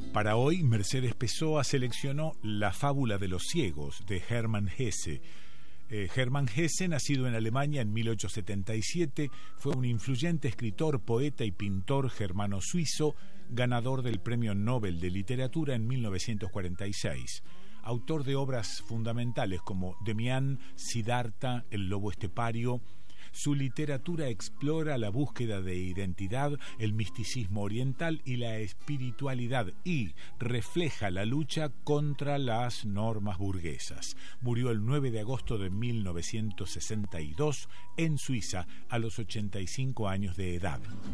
Para hoy, Mercedes Pessoa seleccionó La fábula de los ciegos, de Hermann Hesse. Hermann Hesse, nacido en Alemania en 1877, fue un influyente escritor, poeta y pintor germano-suizo, ganador del Premio Nobel de Literatura en 1946. Autor de obras fundamentales como Demián, Siddhartha, El lobo estepario. Su literatura explora la búsqueda de identidad, el misticismo oriental y la espiritualidad y refleja la lucha contra las normas burguesas. Murió el 9 de agosto de 1962 en Suiza a los 85 años de edad.